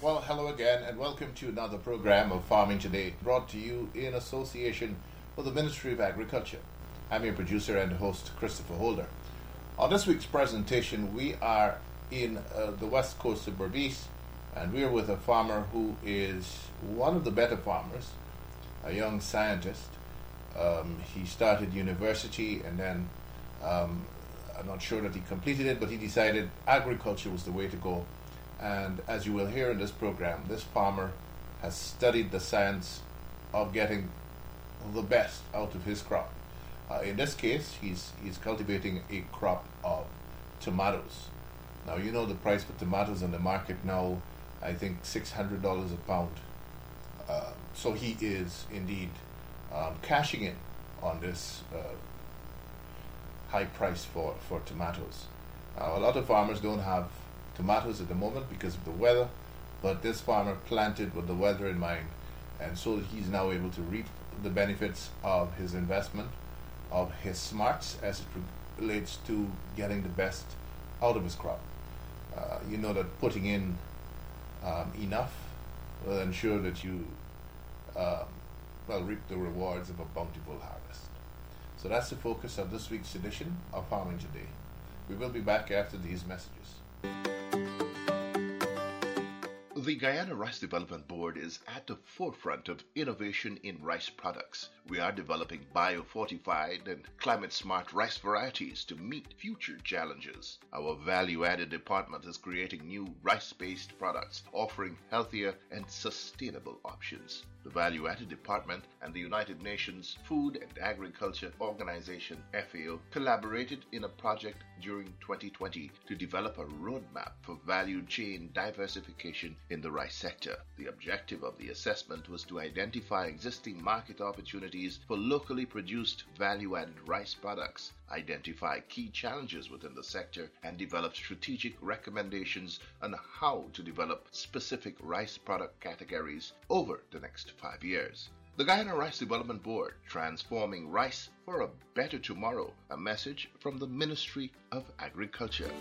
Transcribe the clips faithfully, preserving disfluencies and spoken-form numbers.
Well, hello again, and welcome to another program of Farming Today, brought to you in association with the Ministry of Agriculture. I'm your producer and host, Christopher Holder. On this week's presentation, we are in uh, the west coast of Berbice, and we're with a farmer who is one of the better farmers, a young scientist. Um, he started university, and then um, I'm not sure that he completed it, but he decided agriculture was the way to go. And as you will hear in this program, this farmer has studied the science of getting the best out of his crop. Uh, in this case, he's he's cultivating a crop of tomatoes. Now, you know the price for tomatoes on the market now, I think six hundred dollars a pound. Uh, so he is indeed um, cashing in on this uh, high price for, for tomatoes. Uh, a lot of farmers don't have tomatoes at the moment because of the weather, but this farmer planted with the weather in mind, and so he's now able to reap the benefits of his investment, of his smarts as it relates to getting the best out of his crop. Uh, you know that putting in um, enough will ensure that you uh, well reap the rewards of a bountiful harvest. So that's the focus of this week's edition of Farming Today. We will be back after these messages. The Guyana Rice Development Board is at the forefront of innovation in rice products. We are developing biofortified and climate-smart rice varieties to meet future challenges. Our value-added department is creating new rice-based products, offering healthier and sustainable options. The Value-Added Department and the United Nations Food and Agriculture Organization, F A O, collaborated in a project during twenty twenty to develop a roadmap for value chain diversification in the rice sector. The objective of the assessment was to identify existing market opportunities for locally produced value-added rice products, identify key challenges within the sector, and develop strategic recommendations on how to develop specific rice product categories over the next five years. The Guyana Rice Development Board, transforming rice for a better tomorrow, a message from the Ministry of Agriculture.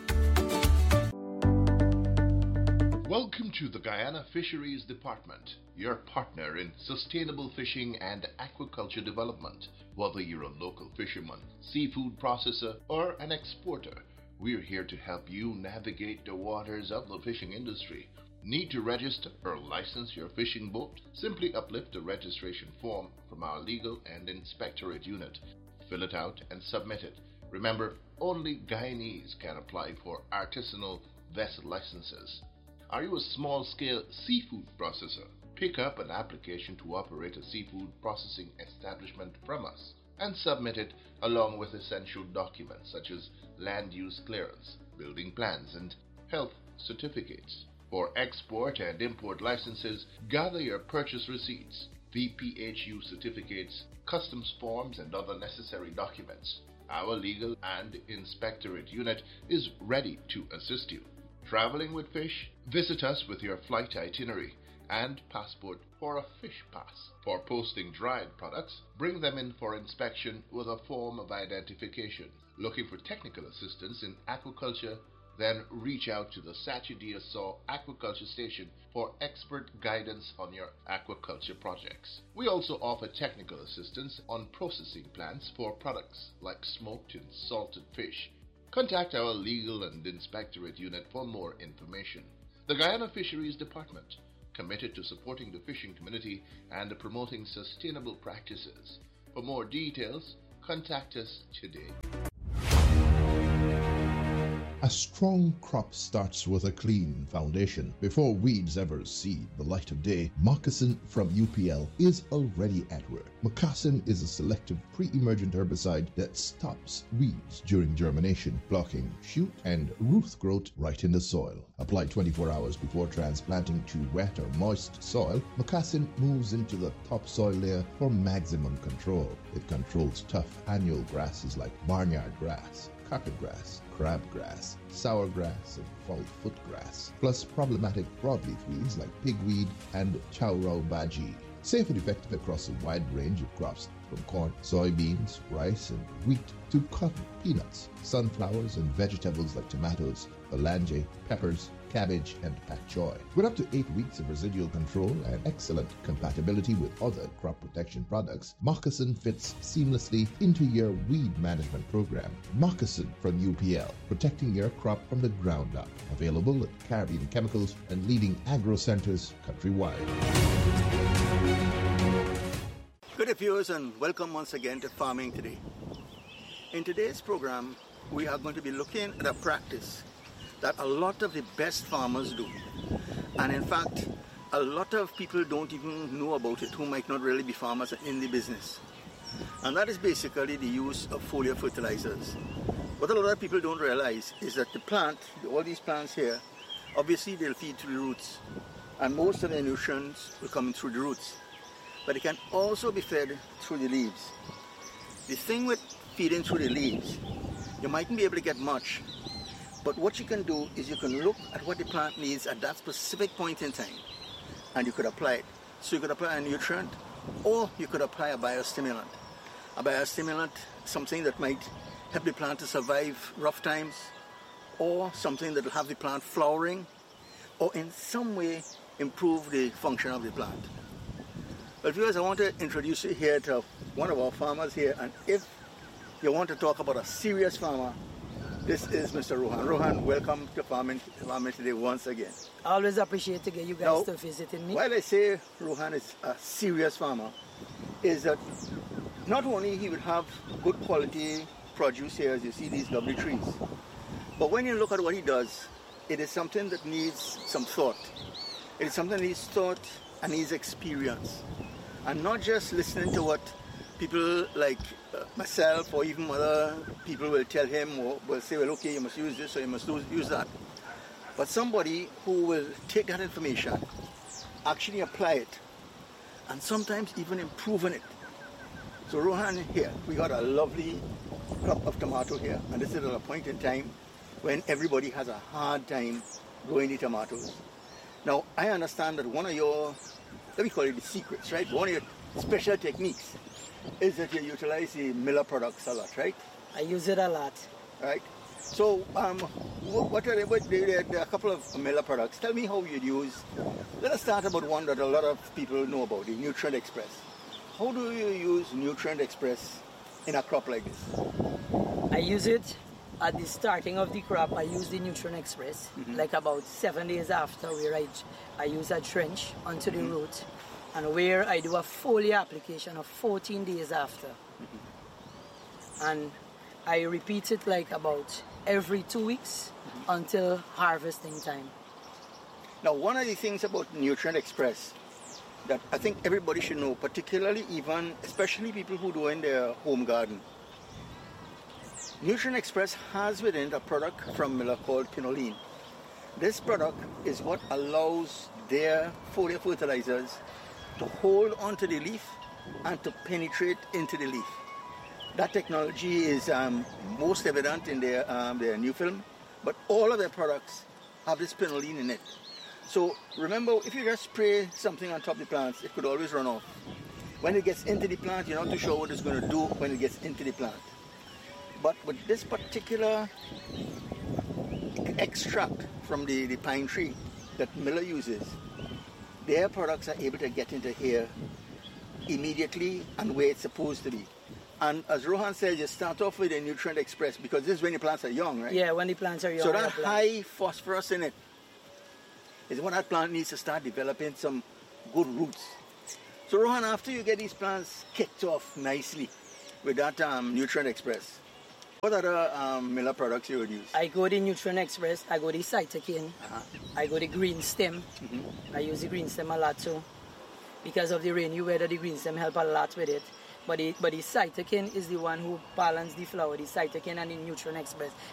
Welcome to the Guyana Fisheries Department, your partner in sustainable fishing and aquaculture development. Whether you're a local fisherman, seafood processor, or an exporter, we're here to help you navigate the waters of the fishing industry. Need to register or license your fishing boat? Simply uplift the registration form from our legal and inspectorate unit. Fill it out and submit it. Remember, only Guyanese can apply for artisanal vessel licenses. Are you a small-scale seafood processor? Pick up an application to operate a seafood processing establishment from us and submit it along with essential documents such as land use clearance, building plans, and health certificates. For export and import licenses, gather your purchase receipts, V P H U certificates, customs forms, and other necessary documents. Our legal and inspectorate unit is ready to assist you. Traveling with fish? Visit us with your flight itinerary and passport for a fish pass. For posting dried products, bring them in for inspection with a form of identification. Looking for technical assistance in aquaculture? Then reach out to the Sachi-Dia-Saw Aquaculture Station for expert guidance on your aquaculture projects. We also offer technical assistance on processing plants for products like smoked and salted fish. Contact our legal and inspectorate unit for more information. The Guyana Fisheries Department, committed to supporting the fishing community and promoting sustainable practices. For more details, contact us today. A strong crop starts with a clean foundation. Before weeds ever see the light of day, Moccasin from U P L is already at work. Moccasin is a selective pre-emergent herbicide that stops weeds during germination, blocking shoot and root growth right in the soil. Applied twenty-four hours before transplanting to wet or moist soil, Moccasin moves into the topsoil layer for maximum control. It controls tough annual grasses like barnyard grass, carpet grass, crabgrass, sourgrass, and fall footgrass, plus problematic broadleaf weeds like pigweed and chowrau baji. Safe and effective across a wide range of crops from corn, soybeans, rice, and wheat to cotton, peanuts, sunflowers, and vegetables like tomatoes, olange, peppers, cabbage, and pak choy. With up to eight weeks of residual control and excellent compatibility with other crop protection products, Moccasin fits seamlessly into your weed management program. Moccasin from U P L, protecting your crop from the ground up. Available at Caribbean Chemicals and leading agro centers countrywide. Good day, viewers, and welcome once again to Farming Today. In today's program, we are going to be looking at a practice that a lot of the best farmers do. And in fact, a lot of people don't even know about it who might not really be farmers in the business. And that is basically the use of foliar fertilizers. What a lot of people don't realize is that the plant, all these plants here, obviously they'll feed through the roots. And most of the nutrients will come in through the roots. But it can also be fed through the leaves. The thing with feeding through the leaves, you mightn't be able to get much, but what you can do is you can look at what the plant needs at that specific point in time, and you could apply it. So you could apply a nutrient, or you could apply a biostimulant. A biostimulant, something that might help the plant to survive rough times, or something that will have the plant flowering, or in some way improve the function of the plant. But viewers, I want to introduce you here to one of our farmers here, and if you want to talk about a serious farmer, this is Mister Rohan. Rohan, welcome to Farming, Farming Today once again. I always appreciate to get you guys now, to visiting me. While I say Rohan is a serious farmer, is that not only he will have good quality produce here, as you see these lovely trees, but when you look at what he does, it is something that needs some thought. It is something that needs thought and needs experience. And not just listening to what people like uh, myself or even other people will tell him or will say, well, okay, you must use this or you must use that. But somebody who will take that information, actually apply it, and sometimes even improve on it. So Rohan, here, we got a lovely crop of tomato here, and this is at a point in time when everybody has a hard time growing the tomatoes. Now, I understand that one of your, let me call it the secrets, right? One of your special techniques is that you utilize the Miller products a lot, right? I use it a lot. Right. So, um, what are, what, there are a couple of Miller products. Tell me how you'd use, let us start about one that a lot of people know about, the Nutrient Express. How do you use Nutrient Express in a crop like this? I use it at the starting of the crop. I use the Nutrient Express. Mm-hmm. Like about seven days after we right, I use a trench onto the mm-hmm. root, and where I do a foliar application of fourteen days after. Mm-hmm. And I repeat it like about every two weeks mm-hmm. until harvesting time. Now, one of the things about Nutrient Express that I think everybody should know, particularly even, especially people who do in their home garden, Nutrient Express has within a product from Miller called Pinoline. This product is what allows their foliar fertilizers to hold onto the leaf and to penetrate into the leaf. That technology is um, most evident in their, um, their new film, but all of their products have this Pinoline in it. So remember, if you just spray something on top of the plants, it could always run off. When it gets into the plant, you're not too sure what it's going to do when it gets into the plant. But with this particular extract from the, the pine tree that Miller uses, their products are able to get into here immediately and where it's supposed to be. And as Rohan said, you start off with a Nutrient Express because this is when the plants are young, right? Yeah, when the plants are young. So that high phosphorus in it is when that plant needs to start developing some good roots. So Rohan, after you get these plants kicked off nicely with that um, Nutrient Express, what other um, Miller products you would use? I go the Nutrient Express, I go the Cytokine, uh-huh. I go the Green Stem. Mm-hmm. I use the Green Stem a lot too. Because of the rainy weather, the Green Stem help a lot with it. But the, but the Cytokine is the one who balances the flower, the Cytokine and the Nutrient Express.